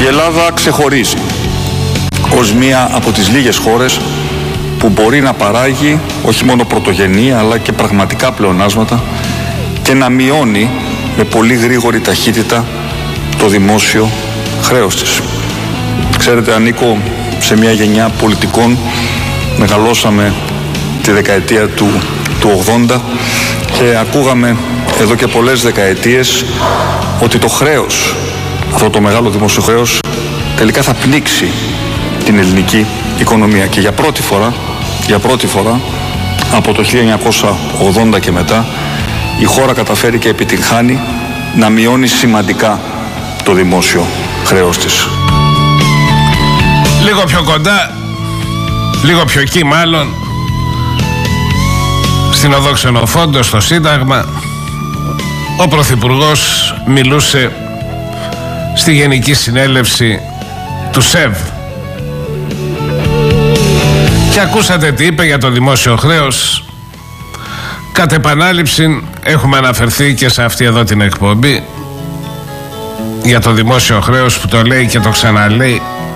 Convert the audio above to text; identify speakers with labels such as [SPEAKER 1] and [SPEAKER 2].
[SPEAKER 1] Ελλάδα ξεχωρίζει ως μία από τις λίγες χώρες που μπορεί να παράγει όχι μόνο πρωτογενή αλλά και πραγματικά πλεονάσματα και να μειώνει με πολύ γρήγορη ταχύτητα το δημόσιο χρέος της. Ξέρετε, ανήκω σε μια γενιά πολιτικών, μεγαλώσαμε τη δεκαετία του 80 και ακούγαμε εδώ και πολλές δεκαετίες ότι το χρέος, αυτό το μεγάλο δημόσιο χρέος, τελικά θα πνίξει την ελληνική οικονομία. Και για πρώτη φορά από το 1980 και μετά η χώρα καταφέρει και επιτυγχάνει να μειώνει σημαντικά το δημόσιο χρέος της.
[SPEAKER 2] Λίγο πιο κοντά, λίγο πιο εκεί μάλλον, στην οδό Ξενοφόντος, στο Σύνταγμα, ο Πρωθυπουργός μιλούσε στη Γενική Συνέλευση του ΣΕΒ. Και ακούσατε τι είπε για το δημόσιο χρέος. Κατ' επανάληψη έχουμε αναφερθεί και σε αυτή εδώ την εκπομπή για το δημόσιο χρέος που το λέει και το ξαναλέει